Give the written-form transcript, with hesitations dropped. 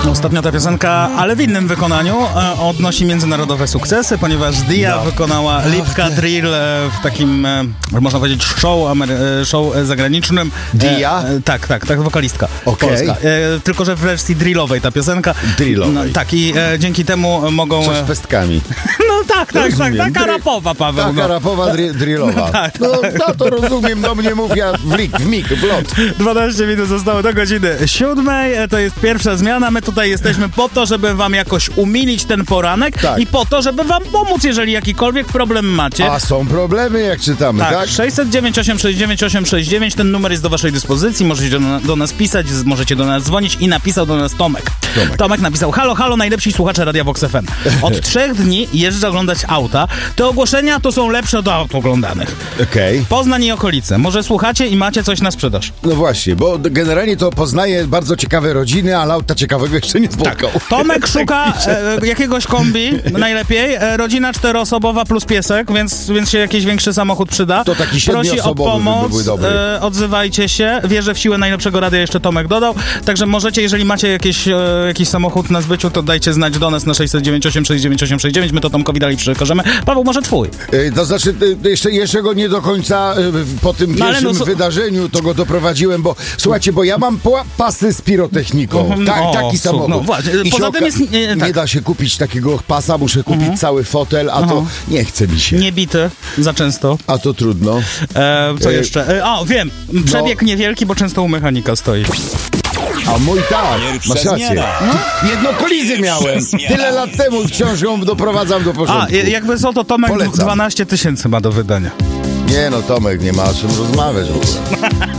Ostatnio ta piosenka, ale w innym wykonaniu, odnosi międzynarodowe sukcesy, ponieważ Dia wykonała Lipka Drill w takim, można powiedzieć, show zagranicznym. Dia? Tak, wokalistka Okej. tylko że w wersji drillowej ta piosenka. Drillowej. No, tak, i dzięki temu mogą... Coś z pestkami. No tak, taka rapowa, Paweł. Taka rapowa, drillowa. No to rozumiem, do mnie mów, ja w lot. 12 minut zostało do godziny 7. To jest pierwsza zmiana. My tutaj jesteśmy po to, żeby wam jakoś umilić ten poranek i po to, żeby wam pomóc, jeżeli jakikolwiek problem macie. A są problemy, jak czytamy, tak? 609 869 869, ten numer jest do waszej dyspozycji, możecie do nas pisać, możecie do nas dzwonić i napisał do nas Tomek. Tomek napisał: halo, najlepsi słuchacze Radia Vox FM. Od 3 dni jeżdżę oglądać auta. Te ogłoszenia to są lepsze od aut oglądanych. Okej. Poznań i okolice. Może słuchacie i macie coś na sprzedaż. No właśnie, bo generalnie to poznaje bardzo ciekawe rodziny, ale auta ciekawego jeszcze nie spotkał. Tomek szuka jakiegoś kombi, najlepiej. Rodzina 4-osobowa plus piesek, więc się jakiś większy samochód przyda. To taki Prosi o 7-osobowy pomoc, by był dobry. odzywajcie się. Wierzę w siłę najlepszego radia, jeszcze Tomek dodał. Także możecie, jeżeli macie jakiś samochód na zbyciu, to dajcie znać do nas na 609 869 869. My to Tomkowi dalej przekażemy. Paweł, może twój? To znaczy, jeszcze go nie do końca po tym pierwszym wydarzeniu to go doprowadziłem, bo słuchajcie, bo ja mam pasy z pirotechniką. Taki samochód. No właśnie. I poza tym jest... nie da się kupić takiego pasa, muszę kupić cały fotel, a to nie chce mi się. Nie bity za często. A to trudno. Co jeszcze? Wiem. Przebieg niewielki, bo często u mechanika stoi. A mój tak, masz rację. Jedną kolizję miałem. Tyle lat temu wciąż ją doprowadzam do porządku. Jakby co, to Tomek Polecam. 12 000 ma do wydania. Nie no, Tomek, nie ma o czym rozmawiać w ogóle.